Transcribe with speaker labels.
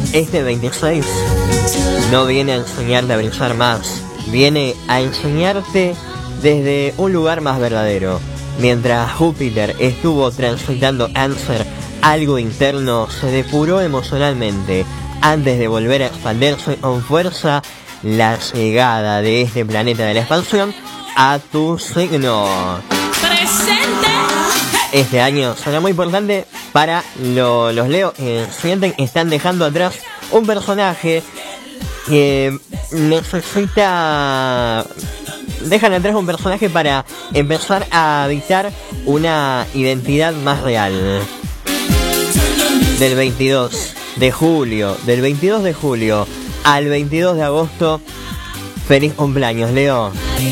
Speaker 1: Este 26 no viene a enseñarte a brillar más, viene a enseñarte desde un lugar más verdadero. Mientras Júpiter estuvo transitando Cáncer, algo interno se depuró emocionalmente antes de volver a expandirse con fuerza. La llegada de este planeta de la expansión a tu signo. ¡Presente! Este año será muy importante para los Leo, sienten que están dejando atrás un personaje que dejan atrás un personaje para empezar a habitar una identidad más real. Del 22 de julio al 22 de agosto, feliz cumpleaños, Leo.